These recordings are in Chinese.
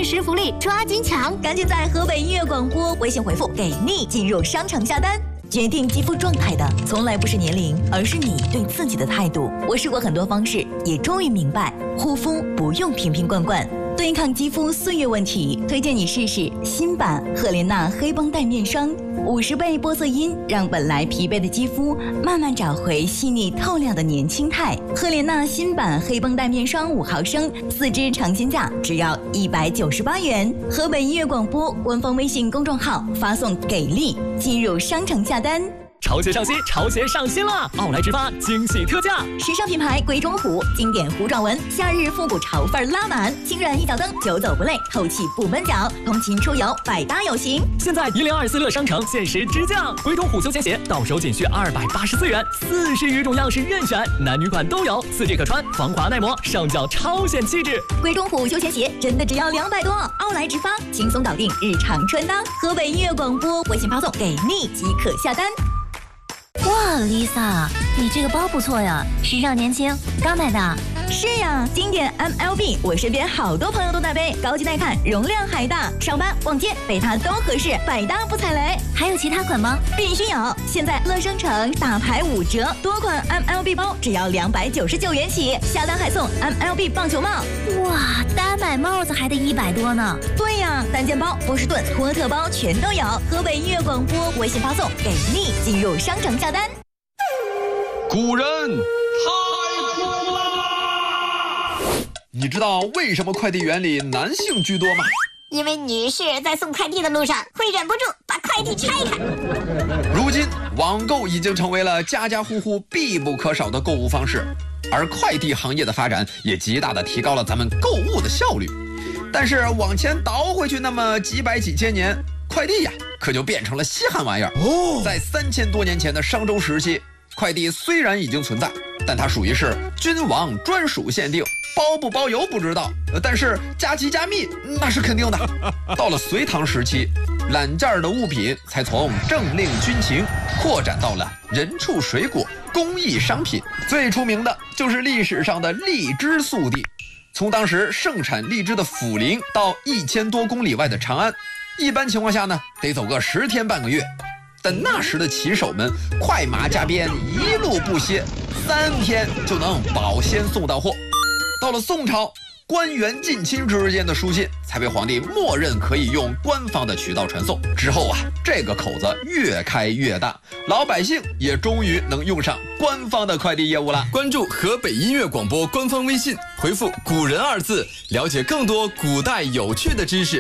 限时福利，抓紧抢！赶紧在河北音乐广播微信回复“给力”进入商城下单。决定肌肤状态的从来不是年龄，而是你对自己的态度。我试过很多方式，也终于明白，护肤不用瓶瓶罐罐。对抗肌肤岁月问题，推荐你试试新版赫莲娜黑绷带面霜，50倍玻色因，让本来疲惫的肌肤慢慢找回细腻透亮的年轻态。赫莲娜新版黑绷带面霜5毫升，4支尝鲜价只要198元。河北音乐广播官方微信公众号发送“给力”进入商城下单。 潮鞋上新，潮鞋上新了！奥莱直发惊喜特价， 时尚品牌鬼冢虎经典糊状纹，夏日复古潮范拉满，轻软一脚蹬，久走不累，透气不闷脚，通勤出游百搭有型。 现在1024乐商城限时直降，鬼冢虎休闲鞋到手仅需284元，40余种样式任选，男女款都有，4G 可穿，防滑耐磨，上脚超显气质。 鬼冢虎休闲鞋真的只要200多，奥莱直发轻松搞定日常穿搭。河北音乐广播微信发送“给力”即可下单。 哇 ，Lisa， 你这个包不错呀，时尚年轻，刚买的。 是呀，经典 MLB， 我身边好多朋友都在背，高级耐看，容量还大，上班逛街背它都合适，百搭不踩雷。 还有其他款吗？ 必须有！现在乐商城大牌5折，多款 MLB 包只要299元起，下单还送 MLB 棒球帽。 哇，单买帽子还得100多呢。 对呀，单件包、波士顿、托特包全都有。河北音乐广播微信发送“给力”进入商城下单。 古人太苦啦！你知道为什么快递员里男性居多吗？ 因为女士在送快递的路上会忍不住把快递拆开。 如今网购已经成为了家家户户必不可少的购物方式，而快递行业的发展也极大地提高了咱们购物的效率。但是往前倒回去那么几百几千年，快递呀可就变成了稀罕玩意儿。在3000多年前的商周时期，快递虽然已经存在，但它属于是君王专属限定，包不包邮不知道，但是加急加密那是肯定的。到了隋唐时期，揽件的物品才从政令军情扩展到了人畜水果、工艺商品。最出名的就是历史上的荔枝速递。从当时盛产荔枝的涪陵到1000多公里外的长安，一般情况下呢，得走个10天半个月。但那时的骑手们快马加鞭，一路不歇，3天就能保鲜送到货。到了宋朝，官员近亲之间的书信才被皇帝默认可以用官方的渠道传送。之后啊，这个口子越开越大，老百姓也终于能用上官方的快递业务了。 关注河北音乐广播官方微信，回复“古人”2字，了解更多古代有趣的知识。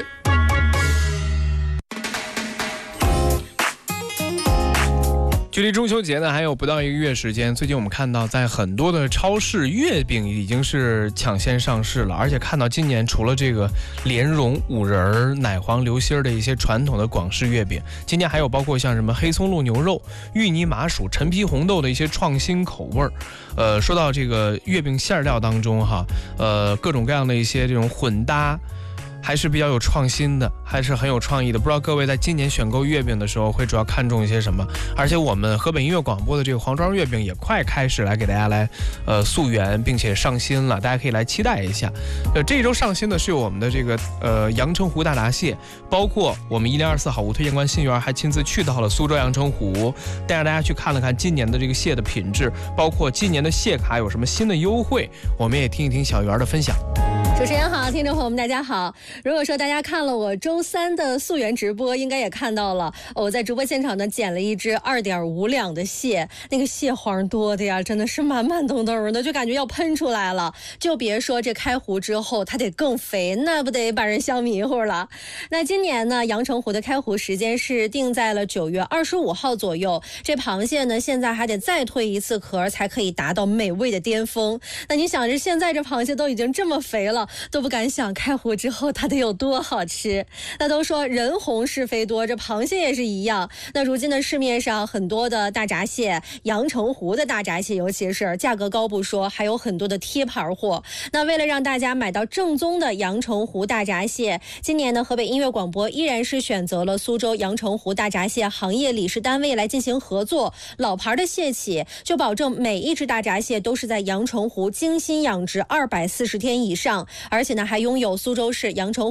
距离中秋节呢还有不到1个月时间，最近我们看到在很多的超市，月饼已经是抢先上市了，而且看到今年除了这个莲蓉、五仁、奶黄、流心的一些传统的广式月饼，今年还有包括像什么黑松露牛肉、芋泥麻薯、陈皮红豆的一些创新口味儿。说到这个月饼馅料当中哈，各种各样的一些这种混搭，还是比较有创新的，还是很有创意的。不知道各位在今年选购月饼的时候会主要看重一些什么？而且我们河北音乐广播的这个黄庄月饼也快开始来给大家来溯源，并且上新了，大家可以来期待一下。这一周上新的是有我们的这个阳澄湖大闸蟹，包括我们1024好物推荐官新源还亲自去到了苏州阳澄湖，带着大家去看了看今年的这个蟹的品质，包括今年的蟹卡有什么新的优惠，我们也听一听小源的分享。 主持人好，听众朋友们大家好。如果说大家看了我周3的溯源直播，应该也看到了，我在直播现场呢捡了一只2.5两的蟹，那个蟹黄多的呀，真的是满满登登的，就感觉要喷出来了。就别说这开湖之后它得更肥，那不得把人笑迷糊了。那今年呢，阳澄湖的开湖时间是定在了9月25号左右。这螃蟹呢，现在还得再蜕一次壳才可以达到美味的巅峰。那你想着现在这螃蟹都已经这么肥了，都不敢想开湖之后它得有多好吃。那都说人红是非多，这螃蟹也是一样。那如今的市面上很多的大闸蟹，阳澄湖的大闸蟹尤其是价格高不说，还有很多的贴牌货。那为了让大家买到正宗的阳澄湖大闸蟹，今年呢河北音乐广播依然是选择了苏州阳澄湖大闸蟹行业理事单位来进行合作，老牌的蟹企就保证每一只大闸蟹都是在阳澄湖精心养殖240天以上，而且呢还拥有苏州市阳澄湖